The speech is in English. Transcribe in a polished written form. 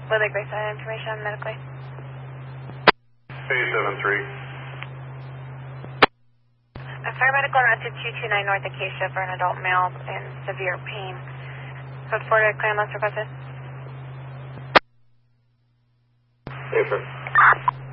Would like based on information medically. A73. A fire medical route to 229 North Acacia for an adult male in severe pain. Code 4 to claim less requested. Yes, sir.